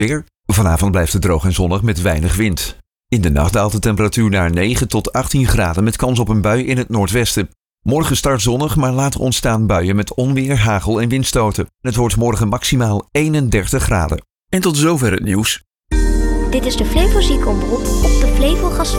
Weer. Vanavond blijft het droog en zonnig met weinig wind. In de nacht daalt de temperatuur naar 9 tot 18 graden met kans op een bui in het noordwesten. Morgen start zonnig, maar later ontstaan buien met onweer, hagel en windstoten. Het wordt morgen maximaal 31 graden. En tot zover het nieuws. Dit is de Flevo Ziekenomroep op de Flevo Gas